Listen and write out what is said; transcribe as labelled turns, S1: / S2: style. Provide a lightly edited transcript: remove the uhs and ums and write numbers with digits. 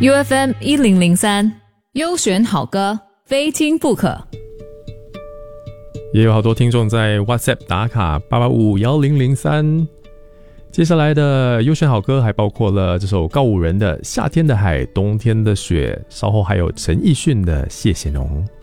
S1: UFM 1003优选好歌，非听不可。
S2: 也有好多听众在 WhatsApp 打卡8851003。接下来的优选好歌还包括了这首告五人的《夏天的海，冬天的雪》，稍后还有陈奕迅的《谢谢侬》。